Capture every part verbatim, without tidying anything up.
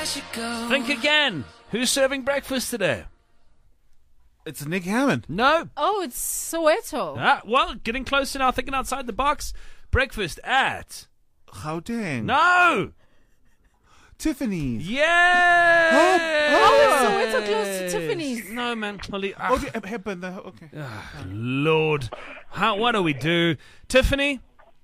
Think again. Who's serving breakfast today? It's Nick Hammond. No. Oh, it's Soweto. Ah, well, getting closer now, thinking outside the box. Breakfast at... Gauteng. No! Tiffany's. Yeah! Oh, is Soweto close to Tiffany's? No, man. Holly, ah, Oh, the- happened. uh, Okay. ah, Lord. How, what do we do? Tiffany,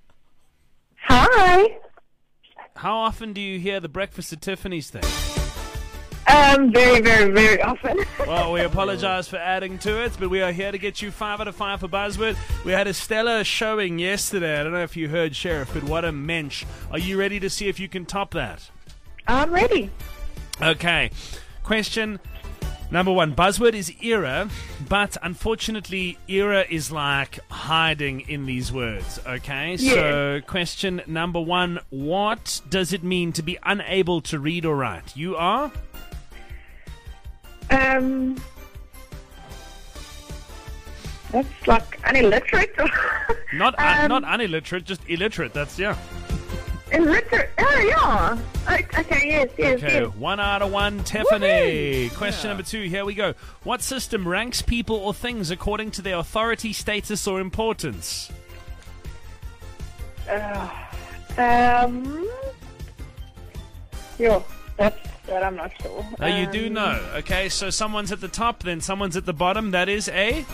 Hi. how often do you hear the Breakfast at Tiffany's thing? Um, very, very, very often. Well, we apologize for adding to it, but we are here to get you five out of five for Buzzword. We had a stellar showing yesterday. I don't know if you heard, Sheriff, but what a mensch. Are you ready to see if you can top that? I'm ready. Okay. Question number one. Buzzword is era, but unfortunately, era is like hiding in these words. Okay? Yeah. So, question number one. What does it mean to be unable to read or write? You are? Um, that's like unilliterate. Not un- Um, not unilliterate, just illiterate. That's, yeah. illiterate. Oh, yeah. O- Okay, yes, yes, Okay, yes. one out of one, Tiffany. Question number two, here we go. What system ranks people or things according to their authority, status, or importance? Um, yeah, that's that I'm not sure. Oh, you do Um, know. Okay, so someone's at the top, then someone's at the bottom. That is a...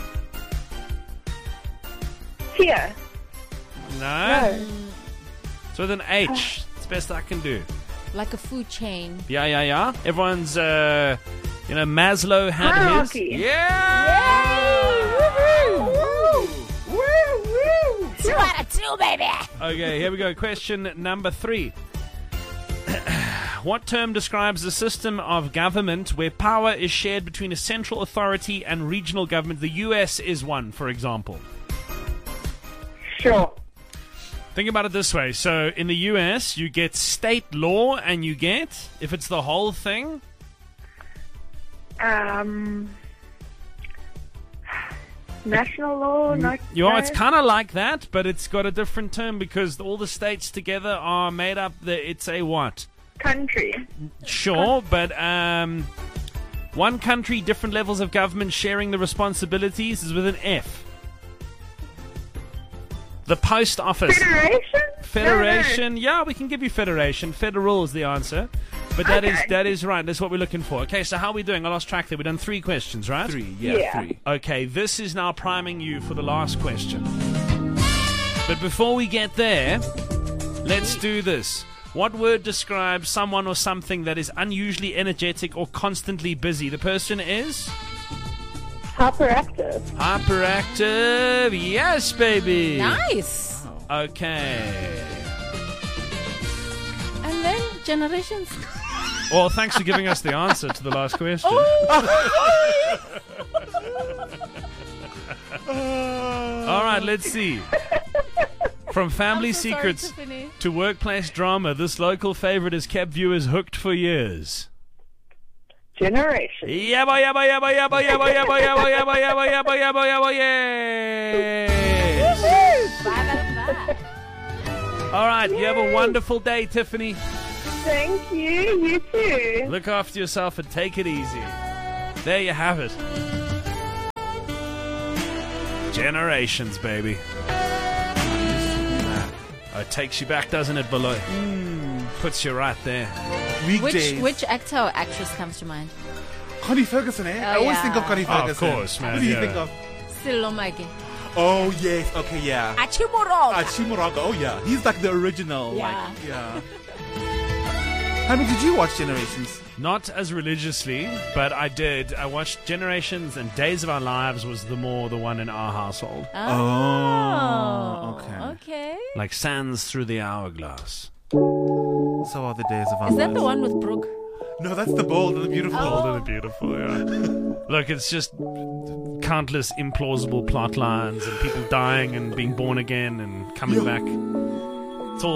Tier. No. No. It's with an H. It's the best I can do. Like a food chain. Yeah, yeah, yeah. Everyone's, uh, you know, Maslow had Hierarchy. his. Yeah! Woo! Woo! Two out of two, baby. Okay, here we go. Question number three. What term describes a system of government where power is shared between a central authority and regional government? The U S is one, for example. Sure. Think about it this way. So in the U S, you get state law and you get, if it's the whole thing, Um, national law. No, you know, no. it's kind of like that, but it's got a different term because all the states together are made up, the, it's a what? country. Sure, but um, one country, different levels of government sharing the responsibilities is with an F. The post office. Federation. Federation. Yeah, we can give you federation. Federal is the answer. But that is Okay. that is right. That's what we're looking for. Okay, so how are we doing? I lost track there. We've done three questions, right? Three, yeah, Yeah. three. Okay, this is now priming you for the last question. But before we get there, let's do this. What word describes someone or something that is unusually energetic or constantly busy? The person is Hyperactive. hyperactive. Yes, baby. Nice. Okay. And then generations. Well, thanks for giving us the answer to the last question. All right, let's see. From family I'm so sorry, secrets Tiffany. to workplace drama, this local favorite has kept viewers hooked for years. Generation. Yabba yabba yabba yabba yabba yabba yabba yabba yabba yabba yabba yabba yes. Five out of five. All right, you have a wonderful day, Tiffany. Thank you. You too. Look after yourself and take it easy. There you have it. Generations, baby. Oh, it takes you back, doesn't it, below? Mm, puts you right there. Which Weekdays. which actor or actress comes to mind? Connie Ferguson, eh? I Oh, always yeah. think of Connie Oh, of Ferguson. course, man, Who do you yeah. think of? Still Lomake. Oh, yes. Okay, yeah. Achimoroga. Achimuraga. Oh, yeah. He's like the original. Yeah. Like, yeah. I mean, did you watch Generations? Not as religiously, but I did. I watched Generations, and Days of Our Lives was the more the one in our household. Oh, okay. Okay. Like sands through the hourglass. So are the days of our Is that lives. the one with Brooke? No, that's the bold and the beautiful. Bold and beautiful, yeah. Look, it's just countless implausible plot lines and people dying and being born again and coming Yeah. back.